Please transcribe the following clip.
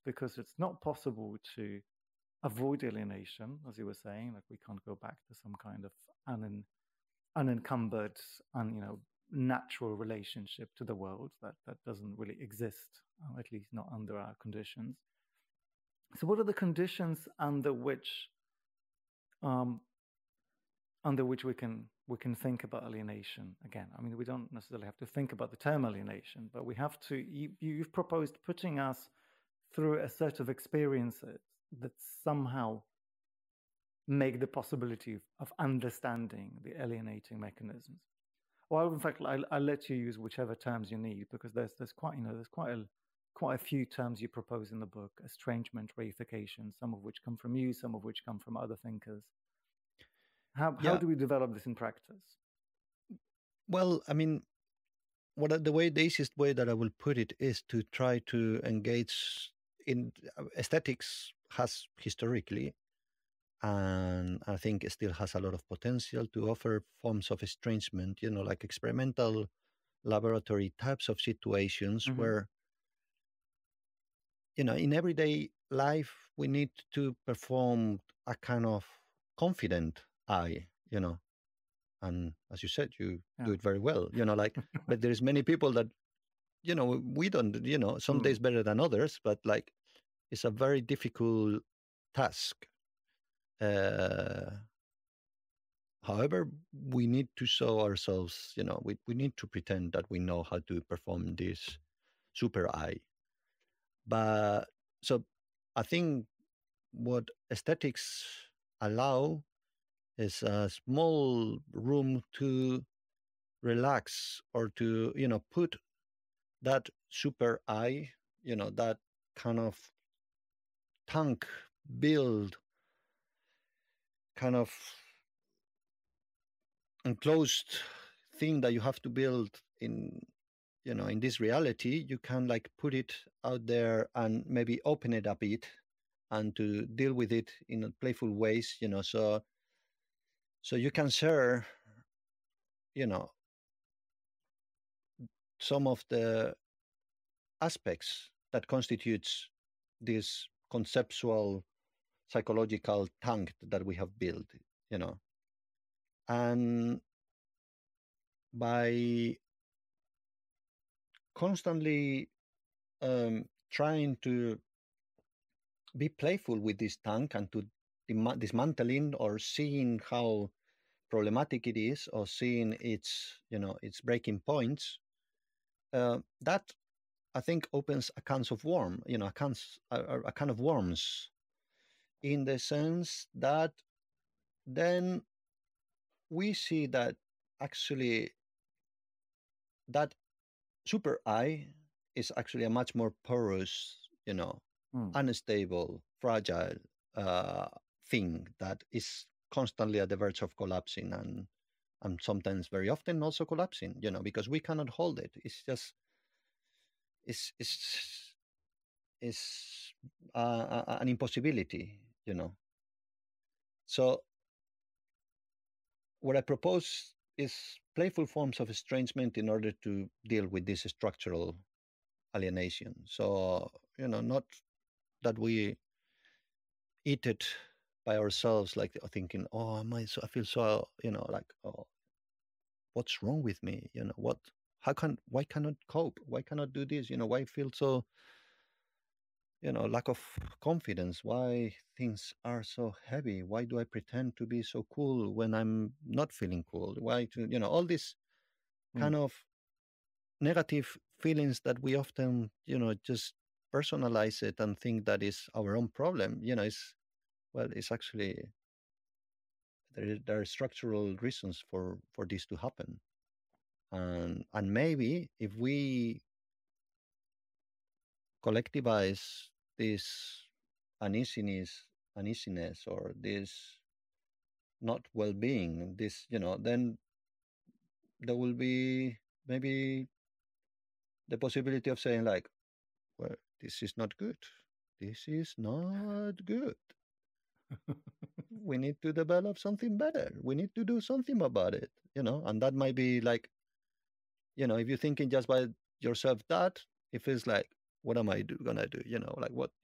because it's not possible to avoid alienation, as you were saying. Like we can't go back to some kind of unencumbered and natural relationship to the world that doesn't really exist, at least not under our conditions. So, what are the conditions um, under which we can think about alienation? Again, I mean, we don't necessarily have to think about the term alienation, but we have to. You've proposed putting us through a set of experiences that somehow make the possibility of understanding the alienating mechanisms. Well, in fact, I'll let you use whichever terms you need, because there's quite a few terms you propose in the book: estrangement, reification, some of which come from you, some of which come from other thinkers. How Yeah. do we develop this in practice? Well, I mean, the easiest way that I will put it is to try to engage in aesthetics has historically, and I think it still has a lot of potential to offer forms of estrangement, like experimental laboratory types of situations Mm-hmm. where, in everyday life, we need to perform a kind of confident eye, and as you said, you Yeah. do it very well, but there's many people that, we don't, some Mm. days better than others, but like, it's a very difficult task. Uh, However, we need to show ourselves, we need to pretend that we know how to perform this super eye. But so I think what aesthetics allow is a small room to relax or to, put that super eye, that kind of tank build, kind of enclosed thing that you have to build in this reality. You can like put it out there and maybe open it a bit and to deal with it in a playful ways, so you can share, you know some of the aspects that constitutes this conceptual psychological tank that we have built, you know and by constantly trying to be playful with this tank and to dismantling or seeing how problematic it is, or seeing its breaking points, that I think opens a cans of worm, a can of worms, in the sense that then we see that actually that super eye is actually a much more porous, Mm. unstable, fragile uh, thing that is constantly at the verge of collapsing, and sometimes very often also collapsing, because we cannot hold it. It's just it's an impossibility, So what I propose is playful forms of estrangement in order to deal with this structural alienation. So, not that we eat it by ourselves, like thinking, oh, I feel so, like, oh, what's wrong with me? Why cannot cope? Why cannot do this? Why feel so, lack of confidence? Why things are so heavy? Why do I pretend to be so cool when I'm not feeling cool? Why all these Mm. kind of negative feelings that we often, just personalize it and think that is our own problem, it's actually, there are structural reasons for this to happen. And maybe if we collectivize this uneasiness, or this not well-being, this, then there will be maybe the possibility of saying like, well, this is not good. This is not good. We need to develop something better. We need to do something about it, and that might be like, if you're thinking just by yourself, that it feels like, what am I gonna do? Like, what